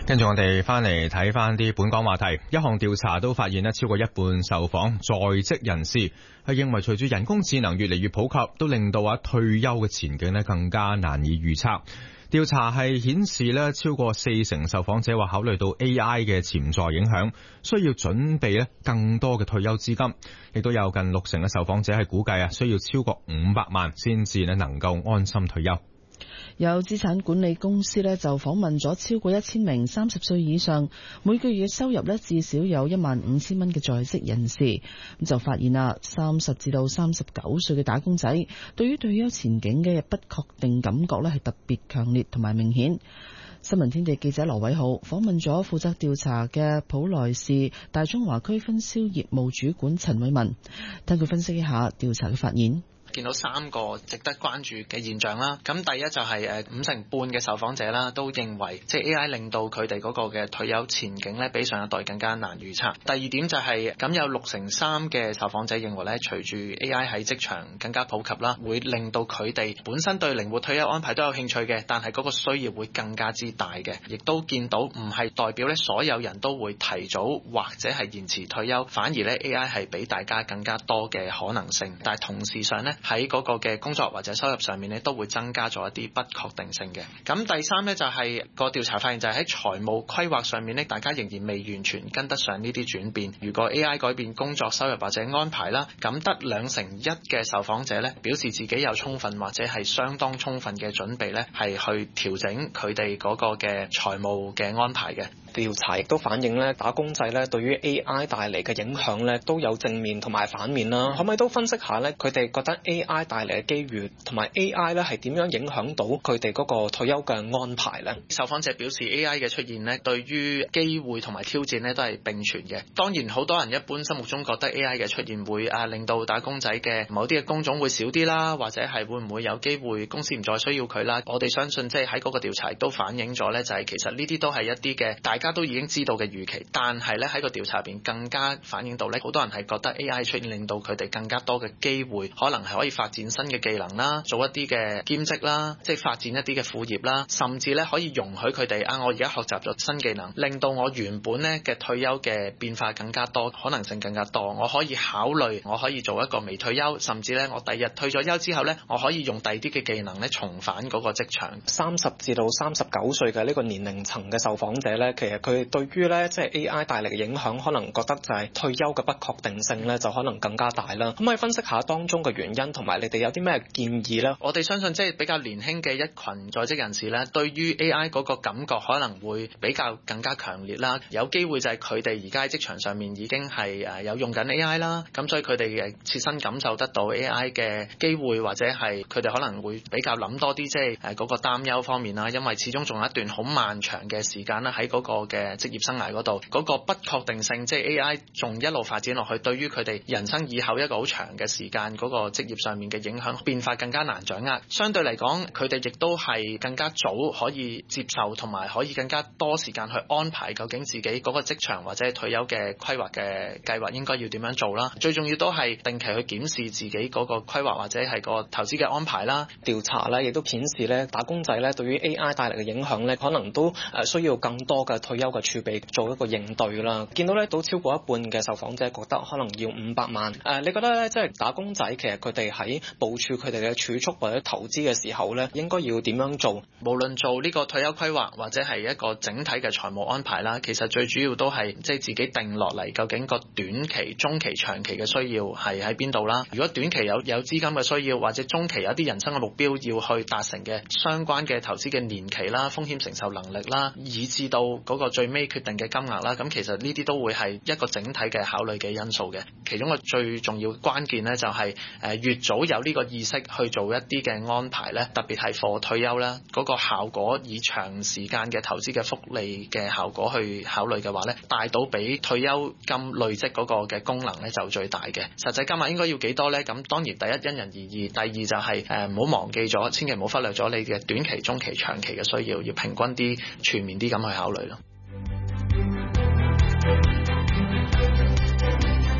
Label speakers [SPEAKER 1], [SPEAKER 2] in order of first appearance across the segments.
[SPEAKER 1] 跟住我哋翻嚟睇翻啲本港話題，一項調查都發現咧，超過一半受訪在職人士係認為隨住人工智能越嚟越普及，都令到退休嘅前景咧更加難以預測。調查係顯示咧，超過40%受訪者話考慮到 AI 嘅潛在影響，需要準備咧更多嘅退休資金，亦都有近60%嘅受訪者係估計需要超過500萬先至能夠安心退休。
[SPEAKER 2] 有資產管理公司就訪問咗超過1000名30歲以上，每個月嘅收入至少有15000蚊嘅在職人士，咁就發現30至到39歲嘅打工仔對於退休前景嘅不確定感覺係特別強烈同埋明顯。新聞天地記者羅偉浩訪問咗負責調查嘅普萊士大中華區分銷業務主管陳偉文，聽佢分析一下調查嘅發現。
[SPEAKER 3] 見到3個值得關注嘅現象啦，咁第一就係50%嘅受訪者啦，都認為即係 AI 令到佢哋嗰個嘅退休前景咧，比上一代更加難預測。第二點就係咁有63%嘅受訪者認為咧，隨住 AI 喺職場更加普及啦，會令到佢哋本身對靈活退休安排都有興趣嘅，但係嗰個需要會更加之大嘅。亦都見到唔係代表咧所有人都會提早或者係延遲退休，反而咧 AI 係俾大家更加多嘅可能性，但係同時上咧，喺嗰個嘅工作或者收入上面咧，都會增加咗一啲不確定性嘅。咁第三咧就係個調查發現就係喺財務規劃上面咧，大家仍然未完全跟得上呢啲轉變。如果 AI 改變工作收入或者安排啦，咁得2成1嘅受訪者咧表示自己有充分或者係相當充分嘅準備咧，係去調整佢哋嗰個嘅財務嘅安排嘅。
[SPEAKER 4] 調查亦都反映咧，打工仔咧對於 AI 帶嚟嘅影響咧都有正面同埋反面啦。可唔可以都分析下咧，佢哋覺得 AI 帶嚟嘅機遇同埋 AI 咧係點樣影響到佢哋嗰個退休嘅安排咧？
[SPEAKER 3] 受訪者表示 AI 嘅出現咧，對於機會同埋挑戰咧都係並存嘅。當然好多人一般心目中覺得 AI 嘅出現會令到打工仔嘅某啲嘅工種會少啲啦，或者係會唔會有機會公司唔再需要佢啦。我哋相信即係喺嗰個調查都反映咗咧，就係其實呢啲都係一啲嘅大家都已經知道嘅預期，但係咧喺個調查入邊更加反映到咧，好多人係覺得 AI 出現令到佢哋更加多嘅機會，可能係可以發展新嘅技能啦，做一啲嘅兼職啦，即係發展一啲嘅副業啦，甚至咧可以容許佢哋我而家學習咗新技能，令到我原本咧嘅退休嘅變化更加多，可能性更加多。我可以考慮，我可以做一個微退休，甚至咧我第日退咗休之後咧，我可以用第二啲嘅技能咧重返嗰個職場。
[SPEAKER 4] 30至到39歲嘅呢個年齡層嘅受訪者咧，其實佢對於咧即係 AI 帶嚟嘅影響，可能覺得就係退休嘅不確定性咧，就可能更加大啦。可唔可以分析下當中嘅原因，同埋你哋有啲咩建議咧？
[SPEAKER 3] 我哋相信即係比較年輕嘅一群在職人士咧，對於 AI 嗰個感覺可能會比較更加強烈啦。有機會就係佢哋而家喺職場上面已經係有用緊 AI 啦，咁所以佢哋切身感受得到 AI 嘅機會，或者係佢哋可能會比較諗多啲即係嗰個擔憂方面啦。因為始終仲有一段好漫長嘅時間啦，喺嗰個嘅職業生涯嗰度，嗰個不確定性，即係 AI 仲一路發展落去，對於佢哋人生以後一個好長嘅時間嗰個職業上面嘅影響變化更加難掌握。相對嚟講，佢哋亦都係更加早可以接受，同埋可以更加多時間去安排究竟自己嗰個職場或者退休嘅規劃嘅計劃應該要點樣做啦。最重要都係定期去檢視自己嗰個規劃或者係個投資嘅安排啦。
[SPEAKER 4] 調查咧亦都顯示咧，打工仔咧對於 AI 帶嚟嘅影響咧，可能都需要更多嘅退休嘅儲備做一個應對啦。見到咧都超過一半嘅受訪者覺得可能要500萬。你覺得咧即係打工仔其實佢哋喺部署佢哋嘅儲蓄或者投資嘅時候咧，應該要點樣做？
[SPEAKER 3] 無論做呢個退休規劃或者係一個整體嘅財務安排啦，其實最主要都係即係自己定落嚟，究竟個短期、中期、長期嘅需要係喺邊度啦。如果短期有資金嘅需要，或者中期有啲人生嘅目標要去達成嘅，相關嘅投資嘅年期啦、風險承受能力啦，以至到嗰個最尾決定嘅金額啦，咁其實呢啲都會係一個整體嘅考慮嘅因素嘅。其中個最重要關鍵呢，就係越早有呢個意識去做一啲嘅安排呢，特別係貨退休啦，嗰個效果以長時間嘅投資嘅複利嘅效果去考慮嘅話呢，帶到比退休金累積嗰個嘅功能呢就最大嘅。實際金額應該要幾多呢？咁當然第一因人而異，第二就係唔好忘記咗，千祈唔好忽略咗你嘅短期、中期、長期嘅需要，要平均啲、全面啲咁去考慮咯。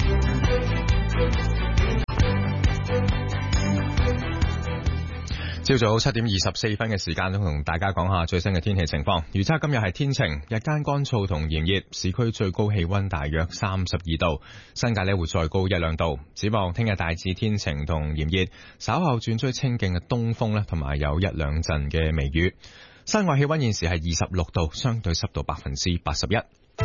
[SPEAKER 1] 接朝早7點24分嘅時間，都同大家講下最新嘅天氣情況。預測今日係天晴，日間乾燥同炎熱，市區最高氣溫大約32度，新界呢會再高1-2度。展望聽日大致天晴同炎熱，稍後轉吹清勁嘅東風呢，同埋有1-2陣嘅微雨。室外氣溫現時係26度，相對濕度81%。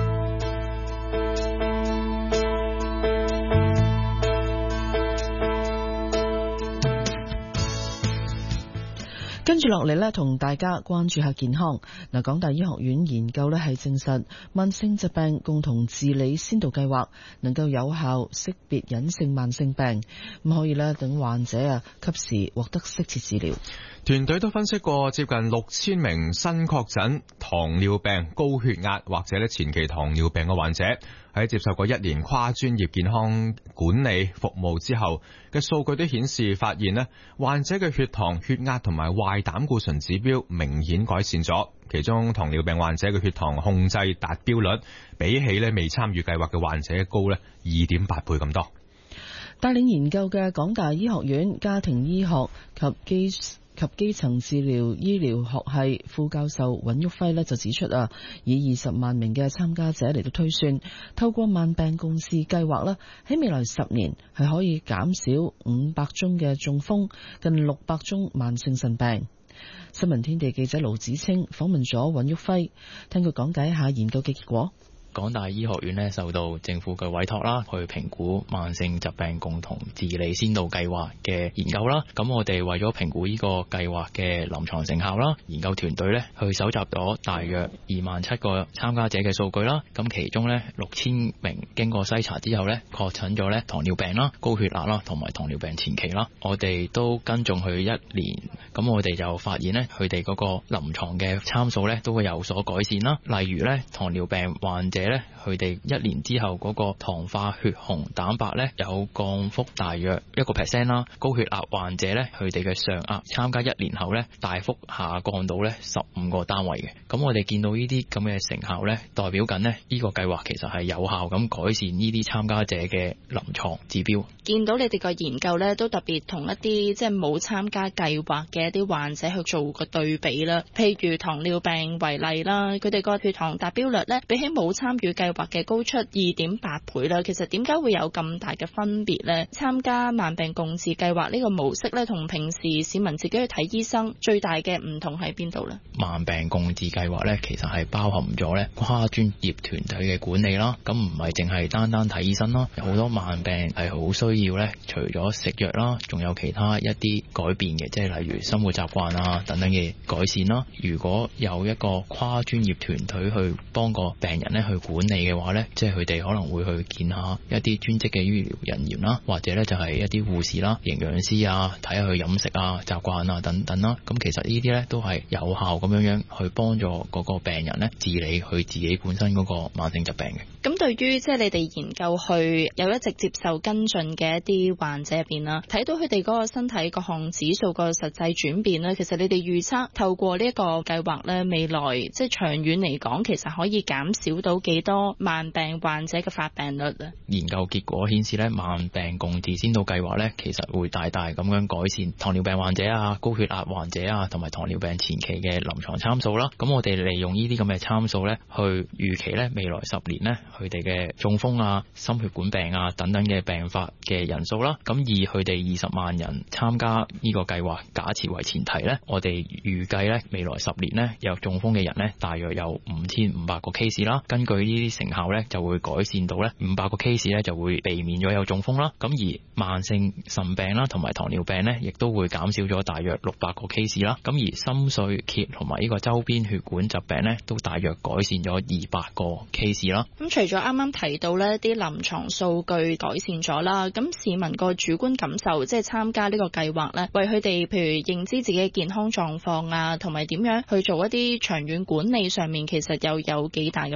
[SPEAKER 2] 跟住落嚟呢，同大家關注下健康。嗱，港大醫學院研究呢係證實，慢性疾病共同治理先導計劃能夠有效識別隱性慢性病，咁可以呢等患者及時獲得適切治療。
[SPEAKER 1] 團隊都分析過接近6000名新確診糖尿病、高血壓或者咧前期糖尿病嘅患者，喺接受過1年跨專業健康管理服務之後嘅數據都顯示，發現咧患者嘅血糖、血壓同埋壞膽固醇指標明顯改善咗。其中糖尿病患者嘅血糖控制達標率比起咧未參與計劃嘅患者高咧2.8倍咁多。
[SPEAKER 2] 帶領研究嘅港大醫學院家庭醫學及基層治療醫療學系副教授尹旭輝就指出以20萬名嘅參加者嚟到推算，透過慢病共治計劃喺未來10年係可以減少500宗嘅中風，近600宗慢性腎病。新聞天地記者盧子清訪問咗尹旭輝，聽佢講解一下研究嘅結果。
[SPEAKER 5] 港大醫學院受到政府嘅委託啦，去評估慢性疾病共同治理先導計劃嘅研究啦。咁我哋為咗評估呢個計劃嘅臨床成效啦，研究團隊去搜集咗大約27000個參加者嘅數據啦。咁其中6000名經過篩查之後確診咗糖尿病啦、高血壓啦同埋糖尿病前期啦。我哋都跟蹤佢1年，咁我哋就發現佢哋嗰個臨床嘅參數都會有所改善啦。例如糖尿病患者佢哋1年之後嗰個糖化血紅蛋白有降幅大約1%啦。高血壓患者佢哋嘅上壓參加1年後大幅下降到15個單位嘅。咁我哋見到呢啲咁嘅成效代表緊呢個計劃其實係有效咁改善呢啲參加者嘅臨床指標。
[SPEAKER 6] 見到你哋個研究都特別同一啲即係冇參加計劃嘅一啲患者去做個對比啦。譬如糖尿病為例啦，佢哋個血糖達標率比起冇參與計劃嘅高出2.8倍啦。其實點解會有咁大嘅分別呢？參加慢病共治計劃呢個模式同平時市民自己去睇醫生最大嘅唔同喺邊度呢？
[SPEAKER 5] 慢病共治計劃其實係包含咗跨專業團隊嘅管理啦。咁唔係淨係單單睇醫生啦，好多慢病係好需要除咗食藥啦，仲有其他一啲改變嘅，即係例如生活習慣啊等等嘅改善啦。如果有一個跨專業團隊去幫個病人去管理嘅話即係佢哋可能會去見下一啲專職嘅醫療人員啦，或者就係一啲護士啦、營養師啊，睇下佢飲食啊、習慣啊等等啦。咁其實呢啲都係有效咁樣去幫助嗰個病人治理佢自己本身嗰個慢性疾病嘅。
[SPEAKER 6] 咁對於即係你哋研究去有一直接受跟進嘅一啲患者入邊啦，睇到佢哋嗰個身體各項指數個實際轉變咧，其實你哋預測透過呢一個計劃咧，未來即係長遠嚟講，其實可以減少到幾多慢病患者嘅發病率啊？
[SPEAKER 5] 研究結果顯示慢病共治先導計劃其實會大大咁樣改善糖尿病患者啊、高血壓患者啊同埋糖尿病前期嘅臨床參數啦。咁我哋利用呢啲咁嘅參數去預期未來10年佢哋嘅中風啊、心血管病啊等等嘅病發嘅人數啦。咁以佢哋20萬人參加呢個計劃假設為前提我哋預計未來10年有中風嘅人大約有5500個 case 啦。根據呢啲成效就會改善到500個 case 就會避免咗有中風啦。咁而慢性腎病啦同埋糖尿病亦都會減少咗大約600個 case 啦。咁而心碎竭同埋呢個周邊血管疾病都大約改善咗200個 case 啦。
[SPEAKER 6] 咁除咗啱啱提到呢啲臨床數據改善咗啦，咁市民個主觀感受即係參加呢個計劃為佢哋譬如認知自己嘅健康狀況啊，同埋點樣去做一啲長遠管理上面，其實又有幾大嘅幫助呢？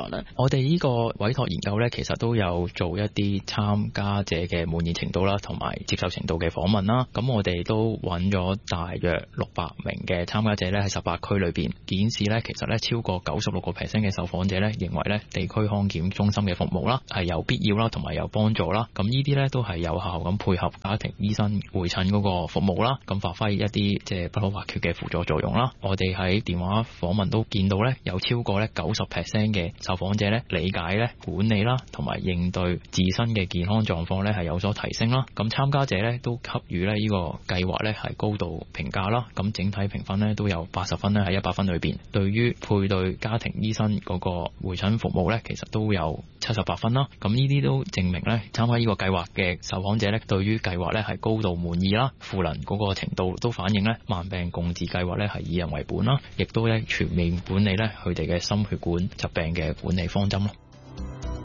[SPEAKER 6] 呢？
[SPEAKER 5] 我哋呢個委託研究呢，其實都有做一啲參加者嘅滿意程度啦，同埋接受程度嘅訪問啦。咁我哋都揾咗大約600名嘅參加者呢，喺18區裏邊顯示呢，其實呢超過96% 嘅受訪者呢認為呢地區康健中心嘅服務啦係有必要啦，同埋有幫助啦。咁呢啲呢都係有效咁配合家庭醫生會診嗰個服務啦，咁發揮一啲即係不可或缺嘅輔助作用啦。我哋喺電話訪問都見到呢，有超過呢90% 嘅受訪者呢理解呢管理啦，同埋應對自身嘅健康狀況呢係有所提升啦。咁參加者呢都給予呢個計劃呢係高度評價啦。咁整體評分呢都有80分呢喺100分裏邊。對於配對家庭醫生嗰個會診服務呢，其實都有78分啦。咁呢啲都證明呢，參加呢個計劃嘅受訪者呢對於計劃呢係高度滿意啦。賦能嗰個程度都反映呢慢病共治計劃呢係以人為本啦，亦都呢全面管理呢佢哋嘅心血管疾病嘅管理方針咯。